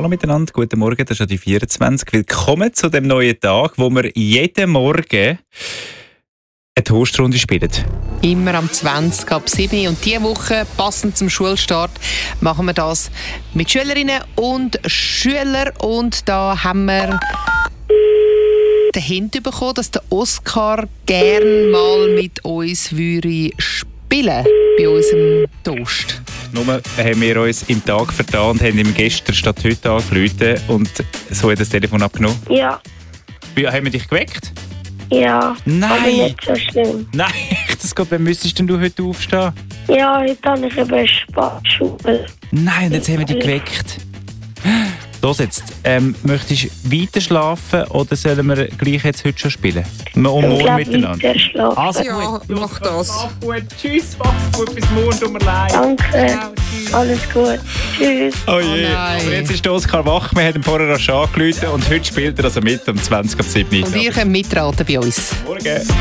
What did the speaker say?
Hallo miteinander, guten Morgen, das ist ja die 24. Willkommen zu dem neuen Tag, wo wir jeden Morgen eine Toastrunde spielen. Immer am 20 ab 7 und diese Woche, passend zum Schulstart, machen wir das mit Schülerinnen und Schülern. Und da haben wir den Hint bekommen, dass der Oskar gerne mal mit uns würde spielen bei unserem Toast. Nur haben wir uns im Tag vertan und haben ihm gestern statt heute angerufen und so hat das Telefon abgenommen. Ja. Haben wir dich geweckt? Ja. Nein. Aber nicht so schlimm. Nein, das geht, wann müsstest denn du heute aufstehen? Ja, heute habe ich eben Sportschule. Nein, jetzt haben wir dich geweckt. Los jetzt, möchtest du weiter schlafen oder sollen wir gleich jetzt heute schon spielen? Und morgen miteinander. Also Ja, mach das. Schlaf gut. Tschüss, mach's gut, bis morgen, tut mir leid. Danke. Ciao, tschüss. Alles gut. Tschüss. Oh je, nein. aber jetzt ist der Oskar wach, wir haben ihn vorher schon angerufen und heute spielt er also mit um 20 ab 7 Uhr. Und ihr könnt mitraten bei uns. Morgen.